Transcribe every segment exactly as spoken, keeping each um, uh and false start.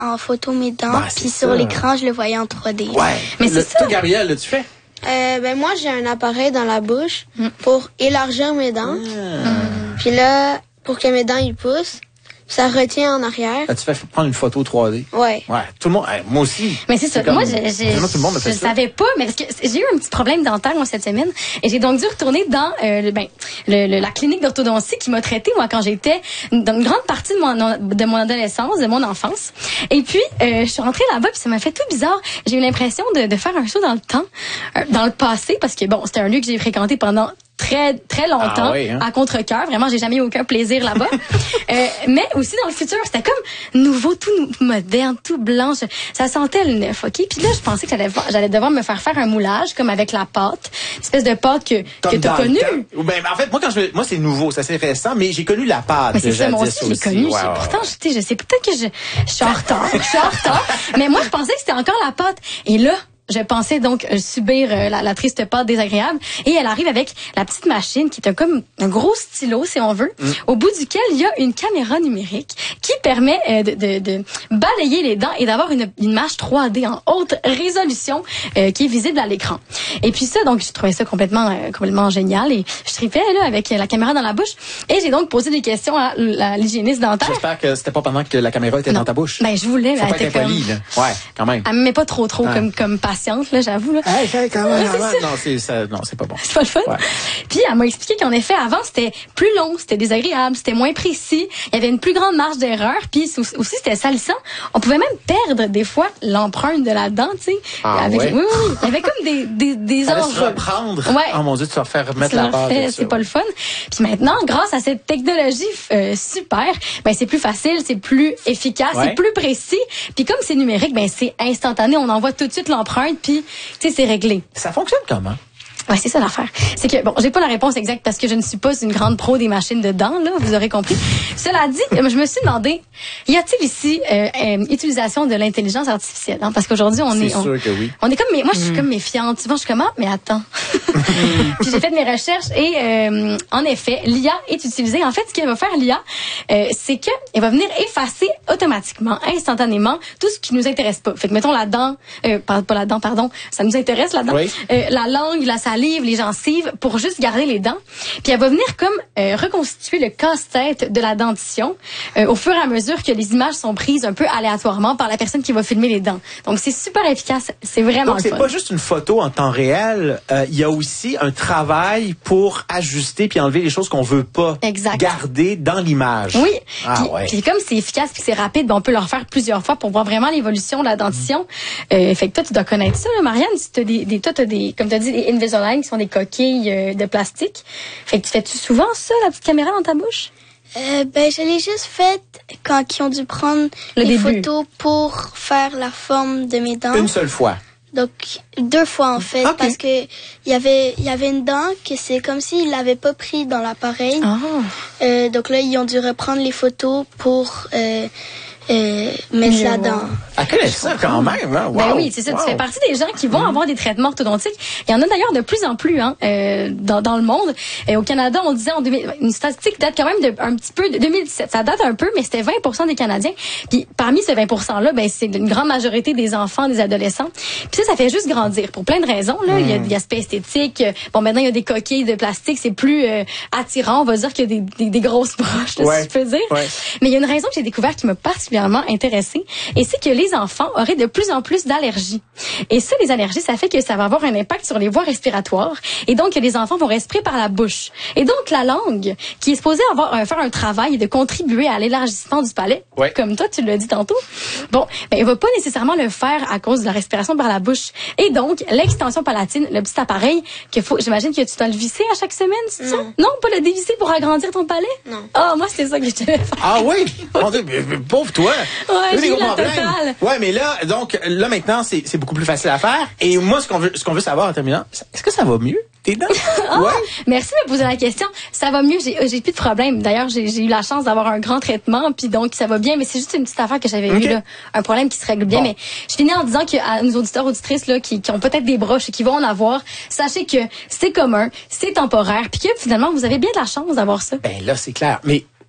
en photo mes dents, bah, puis sur l'écran, je le voyais en trois D. Ouais. Mais c'est ça. Toi, Gabrielle, là, tu fais? Euh, ben moi, j'ai un appareil dans la bouche mm. pour élargir mes dents. Mm. Puis là, pour que mes dents ils poussent, ça retient en arrière. Là, tu fais prendre une photo trois D. Ouais. Ouais. Tout le monde, hey, moi aussi. Mais c'est ça. Comme, moi, j'ai, j'ai, tout le monde je fait ça. savais pas, mais parce que j'ai eu un petit problème dentaire, moi, cette semaine. Et j'ai donc dû retourner dans, euh, le, ben, le, le, la clinique d'orthodontie qui m'a traité, moi, quand j'étais dans une grande partie de mon, de mon adolescence, de mon enfance. Et puis, euh, je suis rentrée là-bas, puis ça m'a fait tout bizarre. J'ai eu l'impression de, de faire un saut dans le temps, euh, dans le passé, parce que bon, c'était un lieu que j'ai fréquenté pendant très très longtemps, ah oui, hein? À contre-cœur. Vraiment, j'ai jamais eu aucun plaisir là-bas. euh, mais aussi dans le futur, c'était comme nouveau, tout moderne, tout blanc. Je, ça sentait le neuf, OK? Puis là, je pensais que j'allais, j'allais devoir me faire faire un moulage, comme avec la pâte. Une espèce de pâte que, que t'as connue. Ben, en fait, moi, quand je, moi, c'est nouveau, ça c'est récent, mais j'ai connu la pâte. Mais c'est ça, moi aussi, je l'ai connue. Ouais, ouais, pourtant, je, je sais peut-être que je, je suis en retard. Je suis en retard. Mais moi, je pensais que c'était encore la pâte. Et là, je pensais donc subir euh, la, la triste pâte désagréable. Et elle arrive avec la petite machine qui est un, comme un gros stylo, si on veut, mm. au bout duquel il y a une caméra numérique qui permet euh, de, de, de balayer les dents et d'avoir une, une image trois D en haute résolution euh, qui est visible à l'écran. Et puis ça, donc, je trouvais ça complètement euh, complètement génial. Et je tripais là avec la caméra dans la bouche. Et j'ai donc posé des questions à, à l'hygiéniste dentaire. J'espère que c'était pas pendant que la caméra était non. dans ta bouche. Ben, je voulais. Faut pas être impoli, là. Ouais, quand même. Elle me met pas trop, trop ah. comme, comme patient. Là, j'avoue là. Hey, hey, quand même, non, c'est ça, non, c'est pas bon. C'est pas le fun. Ouais. Puis elle m'a expliqué qu'en effet avant c'était plus long, c'était désagréable, c'était moins précis, il y avait une plus grande marge d'erreur, puis aussi c'était salissant. On pouvait même perdre des fois l'empreinte de la dent, tu sais. Ah, avec ouais. oui, oui, il y avait comme des des des enjeux. enjeux. Se reprendre. Ouais. Oh mon Dieu, tu vas faire remettre la pâte. C'est pas le fun. Puis maintenant, grâce à cette technologie euh, super, ben c'est plus facile, c'est plus efficace, ouais. c'est plus précis. Puis comme c'est numérique, ben c'est instantané, on envoie tout de suite l'empreinte, puis tu sais c'est réglé. Ça fonctionne comment? Ouais, c'est ça l'affaire. C'est que bon, j'ai pas la réponse exacte parce que je ne suis pas une grande pro des machines de dents là, vous aurez compris. Cela dit, je me suis demandé, y a-t-il ici euh, euh, utilisation de l'intelligence artificielle hein? Parce qu'aujourd'hui on c'est est on, sûr que oui. On est comme moi je suis mm. comme méfiante. Souvent je suis comme ah, mais attends. Puis j'ai fait mes recherches et euh, en effet, l'I A est utilisée. En fait, ce qu'elle va faire l'I A, euh, c'est que elle va venir effacer automatiquement, instantanément tout ce qui nous intéresse pas. Fait que mettons la dent euh, pas, pas la dent pardon, ça nous intéresse la dent. Oui. Euh, la langue, la salive, les gencives, pour juste garder les dents. Puis elle va venir comme euh, reconstituer le casse-tête de la dentition euh, au fur et à mesure que les images sont prises un peu aléatoirement par la personne qui va filmer les dents. Donc c'est super efficace, c'est vraiment Donc c'est le fun. Pas juste une photo en temps réel, euh, il y a aussi un travail pour ajuster puis enlever les choses qu'on veut pas exact. garder dans l'image. Oui. Ah, puis, ouais. puis comme c'est efficace puis c'est rapide, ben on peut le refaire plusieurs fois pour voir vraiment l'évolution de la dentition. Mmh. Euh, fait que toi tu dois connaître ça là, Marianne, si t'as des, des toi t'as des comme t'as dit des Invisalign qui sont des coquilles euh, de plastique. Fait que tu fais-tu souvent ça, la petite caméra dans ta bouche? Euh, ben, je l'ai juste faite quand ils ont dû prendre le les début. photos pour faire la forme de mes dents. Une seule fois. Donc, deux fois, en fait, okay. parce que il y avait, il y avait une dent que c'est comme s'ils l'avaient pas pris dans l'appareil. Oh. Euh, donc là, ils ont dû reprendre les photos pour, euh, Euh, mettre Je la vois. dent. Elle connaît ça quand même, hein? Wow. Ben oui, c'est ça. Wow. Tu fais partie des gens qui vont mmh. avoir des traitements orthodontiques. Il y en a d'ailleurs de plus en plus hein, euh, dans, dans le monde. Et au Canada, on disait en deux mille, une statistique date quand même de un petit peu de deux mille dix-sept. Ça date un peu, mais c'était vingt pour cent des Canadiens. Puis parmi ces vingt pour cent là, ben c'est une grande majorité des enfants, des adolescents. Puis ça, ça fait juste grandir pour plein de raisons. Là, mmh. il y a des aspects esthétiques. Bon, maintenant il y a des coquilles de plastique, c'est plus euh, attirant. On va dire qu'il y a des, des, des grosses broches, là, ouais. si je peux dire. Ouais. Mais il y a une raison que j'ai découvert qui m'a particulièrement intéressée, et c'est que les enfants auraient de plus en plus d'allergies. Et ça, les allergies, ça fait que ça va avoir un impact sur les voies respiratoires, et donc les enfants vont respirer par la bouche. Et donc la langue, qui est supposée avoir euh, faire un travail et de contribuer à l'élargissement du palais, ouais. comme toi tu l'as dit tantôt, bon, ben elle va pas nécessairement le faire à cause de la respiration par la bouche. Et donc l'extension palatine, le petit appareil que faut, j'imagine que tu dois le visser à chaque semaine, c'est ça? Non, pas le dévisser pour agrandir ton palais? Non. Ah, oh, moi c'est ça que je devais faire. Ah oui, mon Dieu, pauvre toi. Ouais, j'ai eu la totale. Ouais, mais là, donc là maintenant, c'est c'est beaucoup plus facile à faire. Et moi, ce qu'on veut, ce qu'on veut savoir en terminant, est-ce que ça va mieux tes dents? Oh, ouais. Merci de me poser la question. Ça va mieux. J'ai j'ai plus de problème. D'ailleurs, j'ai j'ai eu la chance d'avoir un grand traitement, puis donc ça va bien. Mais c'est juste une petite affaire que j'avais okay. eu là, un problème qui se règle bien. Bon. Mais je finis en disant qu'à nos auditeurs auditrices là, qui, qui ont peut-être des broches et qui vont en avoir, sachez que c'est commun, c'est temporaire, puis que finalement vous avez bien de la chance d'avoir ça. Ben là, c'est clair. Mais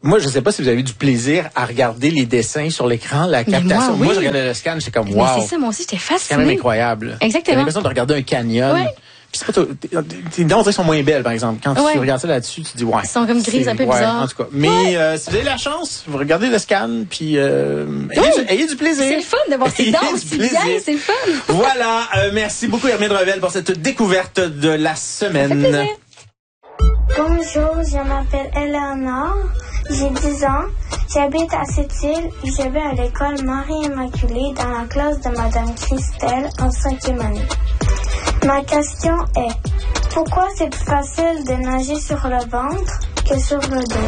Moi, je sais pas si vous avez eu du plaisir à regarder les dessins sur l'écran, la captation. moi, oui. Moi, je regardais le scan, j'étais comme wow. Mais c'est ça, moi aussi, j'étais fascinée. C'est quand même incroyable. Exactement. J'ai l'impression de regarder un canyon. Ouais. Puis c'est pas tout. Tes dents, on dirait, sont moins belles, par exemple. Quand Ouais. tu regardes ça là-dessus, tu te dis ouais. Ils sont comme grises, c'est- un peu ouais, bizarres. En tout cas. Mais Ouais. euh, si vous avez la chance, vous regardez le scan, puis euh, ayez, Oui. du, ayez du plaisir. C'est le fun de voir ces Ayez dents du aussi plaisir. bien, c'est le fun. Voilà. Euh, merci beaucoup, Hermine Revel, pour cette découverte de la semaine. Ça fait plaisir. Bonjour, je m'appelle Eleanor, j'ai dix ans, j'habite à Sept-Îles et je vais à l'école Marie-Immaculée dans la classe de Madame Christelle en cinquième année. Ma question est, pourquoi c'est plus facile de nager sur le ventre que sur le dos?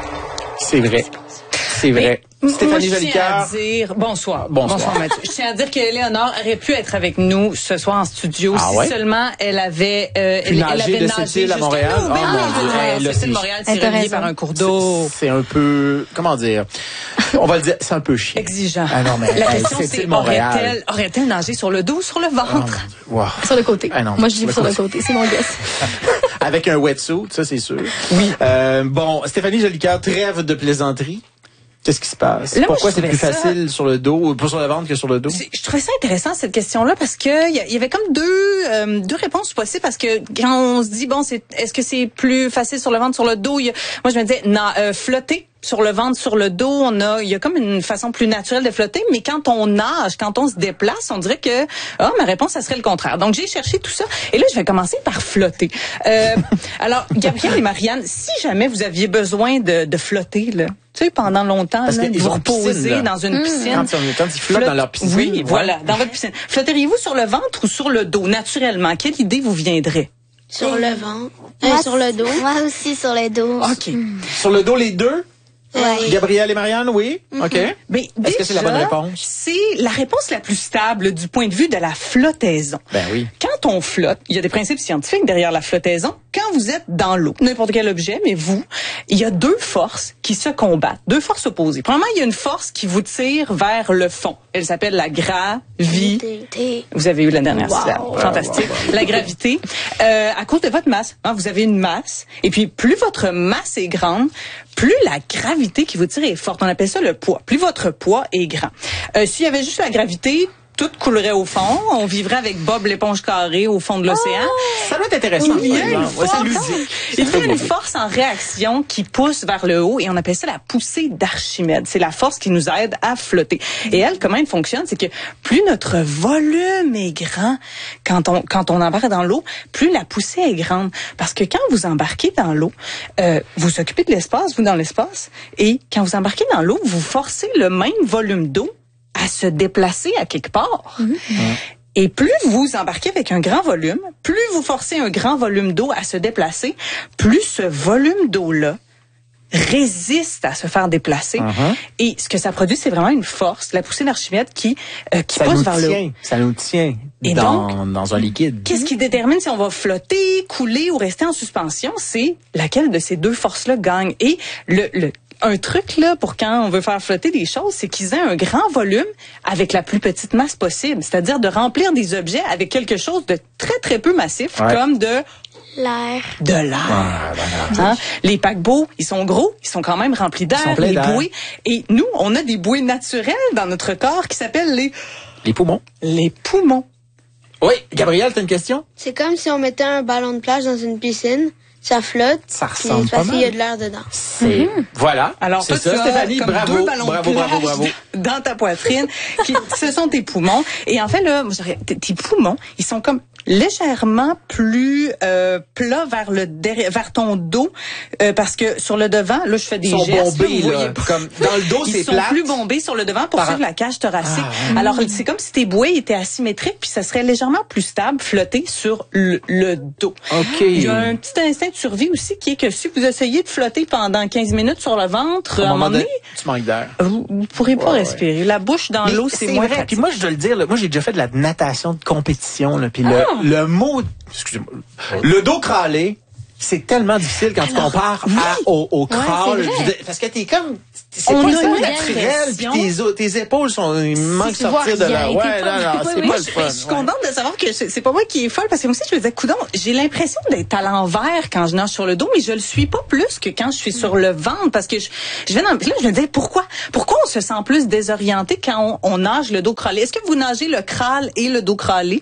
C'est vrai. C'est vrai. Moi, Stéphanie je tiens Jolicoeur. à dire bonsoir. Bonsoir. Mathieu. Je tiens à dire qu'Éléonore aurait pu être avec nous ce soir en studio Ah si ouais? seulement elle avait euh, Pu elle, nager elle avait de nagé Sept-Îles à jusqu'à Montréal? nous. Oh, Ben mon oui, Dieu. ouais, Hey, là, Sept-Îles c'est- Montréal, Elle c'est t'a relié raison. par un cours d'eau. C'est un peu, comment dire, on va le dire, c'est un peu chiant. Exigeant. Ah non, mais La hey, question Sept-Îles, c'est Montréal. aurait-elle aurait-elle nagé sur le dos ou sur le Oh, mon ventre? Dieu. Wow. Sur le côté. Ah non, Moi, je dis le sur le côté. côté. C'est mon guess. Avec un wetsuit, ça c'est sûr. Oui. Euh, bon, Stéphanie Jolicoeur, trêve de plaisanterie. Qu'est-ce qui se passe? Là, moi, Pourquoi je c'est plus trouvais ça- facile sur le dos, ou pas sur le ventre que sur le dos? C'est- Je trouvais ça intéressant cette question-là parce que il y, a- il y avait comme deux euh, deux réponses possibles parce que quand on se dit bon c'est est-ce que c'est plus facile sur le ventre sur le dos, il y a- moi je me disais non euh, flotter sur le ventre sur le dos, on a il y a comme une façon plus naturelle de flotter, mais quand on nage, quand on se déplace, on dirait que ah ma réponse ça serait le contraire. Donc j'ai cherché tout ça et là je vais commencer par flotter. Euh, alors Gabrielle et Marianne, si jamais vous aviez besoin de, de flotter là, tu sais pendant longtemps Parce là, qu'ils vous ont une piscine, reposer là. dans une piscine. Quand, ils- quand ils flottent Flotte- dans leur piscine. Oui, ouais. voilà, dans votre piscine. Flotteriez-vous sur le ventre ou sur le dos, naturellement? Quelle idée vous viendrait? Sur le ventre, euh, Moi, sur le dos. Moi aussi sur le dos. OK. Sur le dos, les deux? Ouais. Gabrielle et Marianne, oui? OK. Ben, Est-ce que c'est la déjà, bonne réponse? C'est la réponse la plus stable du point de vue de la flottaison. Ben oui. Quand on flotte, il y a des principes scientifiques derrière la flottaison. Quand vous êtes dans l'eau, n'importe quel objet, mais vous, il y a deux forces qui se combattent, deux forces opposées. Premièrement, il y a une force qui vous tire vers le fond. Elle s'appelle la gravité. T'es- Vous avez eu la dernière Wow. syllabe. Fantastique. La gravité. Euh, à cause de votre masse. Hein, vous avez une masse. Et puis, plus votre masse est grande, plus la gravité qui vous tire est forte. On appelle ça le poids. Plus votre poids est grand. Euh, s'il y avait juste la gravité, tout coulerait au fond. On vivrait avec Bob l'éponge carrée au fond de l'océan. Ça doit être intéressant. Il y a par une exemple. Ouais, force, c'est ludique. il y C'est a une beau. force en réaction qui pousse vers le haut et on appelle ça la poussée d'Archimède. C'est la force qui nous aide à flotter. Et elle, comment elle fonctionne, c'est que plus notre volume est grand quand on quand on embarque dans l'eau, plus la poussée est grande. Parce que quand vous embarquez dans l'eau, euh, vous occupez de l'espace, vous dans l'espace, et quand vous embarquez dans l'eau, vous forcez le même volume d'eau à se déplacer à quelque part. Et plus vous embarquez avec un grand volume, plus vous forcez un grand volume d'eau à se déplacer, plus ce volume d'eau-là résiste à se faire déplacer. Uh-huh. Et ce que ça produit, c'est vraiment une force, la poussée d'Archimède qui, euh, qui Ça pousse nous vers le haut. tient. Ça nous tient Et dans, dans un liquide. Qu'est-ce qui détermine si on va flotter, couler ou rester en suspension? C'est laquelle de ces deux forces-là gagne. Et le, le un truc là pour quand on veut faire flotter des choses, c'est qu'ils aient un grand volume avec la plus petite masse possible. C'est-à-dire de remplir des objets avec quelque chose de très, très peu massif, Ouais. comme de L'air. de l'air. Hein? Les paquebots, ils sont gros, ils sont quand même remplis Ils sont d'air, pleins les d'air. bouées. Et nous, on a des bouées naturelles dans notre corps qui s'appellent les Les poumons. les poumons. Oui, Gabrielle, t'as une question? C'est comme si on mettait un ballon de plage dans une piscine, ça flotte, Ça puis ressemble c'est parce pas qu'il y a mal. de l'air dedans. C'est voilà. Alors c'est toi, ça, tu as Stéphanie. comme Bravo, deux ballons bravo, de bravo, plage bravo. dans ta poitrine. qui, ce sont tes poumons. Et en fait, là, moi, j'aurais- tes tes poumons, ils sont comme légèrement plus euh, plats vers le derrière, vers ton dos, euh, parce que sur le devant, là, je fais des Ils sont gestes. bombés, vous là. voyez pas. Comme dans le dos, Ils c'est sont plat. plus bombés sur le devant pour Par- suivre la cage thoracique. Ah. Alors, c'est comme si tes bouées étaient asymétriques, puis ça serait légèrement plus stable, flotter sur le, le dos. OK. Il y a un petit instinct de survie aussi qui est que si vous essayez de flotter pendant quinze minutes sur le ventre, à un moment donné, tu manques d'air. vous ne pourrez pas Ouais, respirer. La bouche dans Mais l'eau, c'est moins vrai. Puis pratique. moi, je dois le dire, là, moi, j'ai déjà fait de la natation de compétition. Là, puis le, le mot, excusez-moi, le dos crâlé, c'est tellement difficile quand tu Alors, compares oui. à, au, au crawl. Ouais, c'est vrai. Parce que t'es comme, c'est On pas a ça une naturel, puis impression. tes, tes épaules sont, il manque de tu vois sortir de là. rien, Ouais, t'es non, pas- non, oui, c'est oui, pas Je, le je fun. suis ouais. contente de savoir que c'est c'est pas moi qui est folle parce que moi aussi je me disais coudonc, j'ai l'impression d'être à l'envers quand je nage sur le dos mais je le suis pas plus que quand je suis sur le ventre parce que je je viens dans, là je me disais pourquoi pourquoi on se sent plus désorienté quand on, on nage le dos crawlé. Est-ce que vous nagez le crawl et le dos crawlé?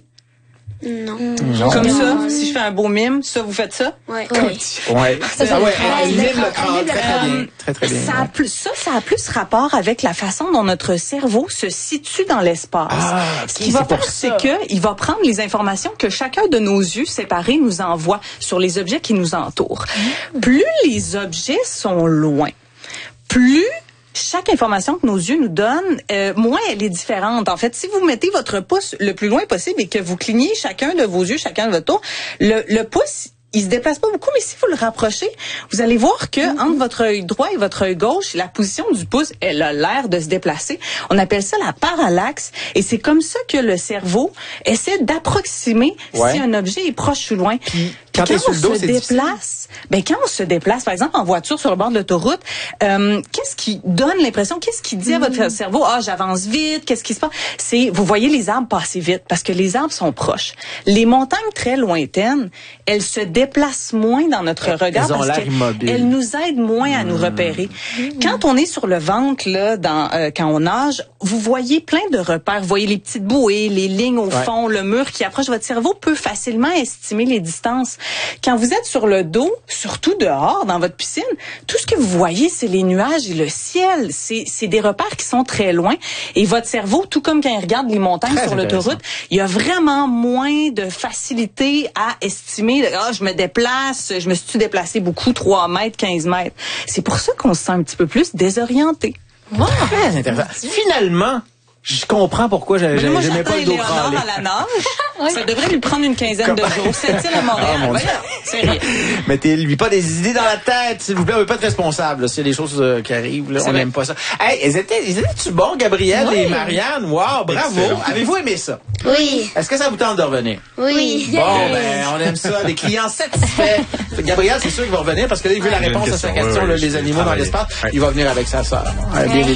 Non. Non. Comme ça, si je fais un beau mime, ça vous faites ça? Ouais. Oui. Ouais. Ça, c'est Ah le ouais, crawl. elle Le mime le crawl. crawl. Très, très bien. Très, très bien. Ça a ouais. plus, ça, ça a plus rapport avec la façon dont notre cerveau se situe dans l'espace. Ah, Ce ok, qu'il va c'est pour faire, c'est ça. que il va prendre les informations que chacun de nos yeux séparés nous envoie sur les objets qui nous entourent. Mmh. Plus les objets sont loin, plus chaque information que nos yeux nous donnent, euh, moins elle est différente. En fait, si vous mettez votre pouce le plus loin possible et que vous clignez chacun de vos yeux, chacun de votre tour, le, le pouce, il se déplace pas beaucoup, mais si vous le rapprochez, vous allez voir que mm-hmm. entre votre œil droit et votre œil gauche, la position du pouce, elle a l'air de se déplacer. On appelle ça la parallaxe, et c'est comme ça que le cerveau essaie d'approximer Ouais. si un objet est proche ou loin. Puis, quand Puis t'es sur on le dos, se c'est difficile. déplace, ben quand on se déplace, par exemple en voiture sur le bord de l'autoroute, euh, qu'est-ce qui donne l'impression, qu'est-ce qui dit à votre cerveau, ah j'avance vite, qu'est-ce qui se passe? C'est, vous voyez les arbres passer vite parce que les arbres sont proches. Les montagnes très lointaines, elles se déplacent moins dans notre Elles regard ont parce l'air immobiles. qu'elles nous aident moins à nous repérer. Quand on est sur le ventre là, dans euh, quand on nage, vous voyez plein de repères. Vous voyez les petites bouées, les lignes au Ouais. fond, le mur qui approche. Votre cerveau peut facilement estimer les distances. Quand vous êtes sur le dos, surtout dehors, dans votre piscine, tout ce que vous voyez, c'est les nuages et le ciel. C'est, c'est des repères qui sont très loin. Et votre cerveau, tout comme quand il regarde les montagnes Très sur intéressant. l'autoroute, il y a vraiment moins de facilité à estimer. Ah, je me déplace, je me suis déplacé beaucoup, trois mètres, quinze mètres. C'est pour ça qu'on se sent un petit peu plus désorienté. Très intéressant. Finalement, je comprends pourquoi j'avais, Mais moi, j'aimais j'attends pas le dos Éléonore crawlé. à la nage. Ça devrait lui prendre une quinzaine de jours. C'est-il à Montréal? Ah, mon Dieu. Voyons, sérieux. Mettez-lui pas des idées dans la tête, s'il vous plaît. On veut pas être responsable, là. S'il y a des choses euh, qui arrivent, là, C'est on vrai. n'aime pas ça. Hey, ils étaient, ils étaient-tu bons, Gabrielle Oui. et Marianne? Wow, bravo. Excellent. Avez-vous aimé ça? Oui. Est-ce que ça vous tente de revenir? Oui. Bon, ben, on aime ça. Des clients satisfaits. Gabriel, c'est sûr qu'il va revenir parce que là, il veut la J'ai une réponse à sa question. question, Oui, là, oui, les je animaux dans travaille. l'espace. Ouais. Il va venir avec sa sœur. Hein, bien